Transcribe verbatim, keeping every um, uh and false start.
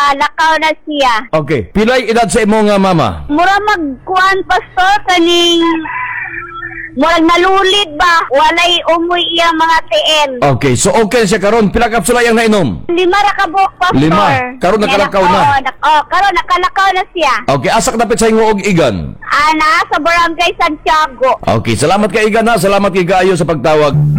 nakalakaw na siya. Okay. Pilay edad sa imo nga mama? Mura magkuhan, pastor, kaning murag nalulid ba? Walay umuy iyang mga tiil. Okay. So okay siya karon. Pila kapsula yang nainom? Lima ra ka buok, pastor. Lima. Karon nakalakaw na. Oo, nak- oh, karon nakalakaw na siya. Okay. Asak dapit sa ingo og igan. Ana, sa Barangay Santiago. Okay. Salamat kay igan ha. Salamat kay kaayo sa pagtawag.